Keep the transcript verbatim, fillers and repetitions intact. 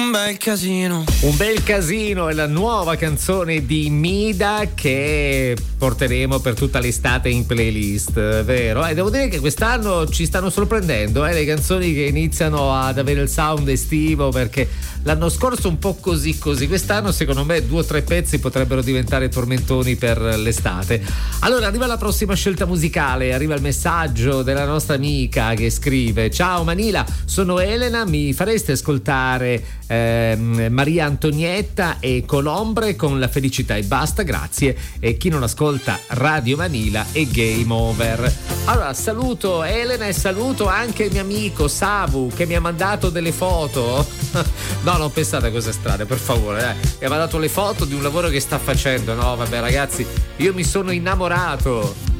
Un bel casino. Un bel casino è la nuova canzone di Mida che porteremo per tutta l'estate in playlist, vero? E devo dire che quest'anno ci stanno sorprendendo eh, le canzoni che iniziano ad avere il sound estivo, perché l'anno scorso un po' così così, quest'anno secondo me due o tre pezzi potrebbero diventare tormentoni per l'estate. Allora arriva la prossima scelta musicale, arriva il messaggio della nostra amica che scrive: ciao Manila, sono Elena, mi fareste ascoltare ehm, Maria Antonietta e Colombre con La felicità e basta, grazie. E chi non ascolta Radio Manila è game over. Allora saluto Elena e saluto anche il mio amico Savu che mi ha mandato delle foto. No, non pensate a cose strane, per favore, eh. Mi ha mandato le foto di un lavoro che sta facendo. No, vabbè ragazzi, io mi sono innamorato.